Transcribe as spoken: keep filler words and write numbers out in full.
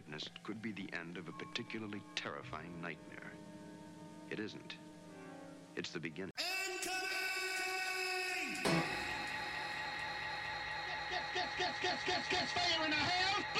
witnessed could be the end of a particularly terrifying nightmare. It isn't. It's the beginning. Gets, gets, gets, gets, gets fire in the house.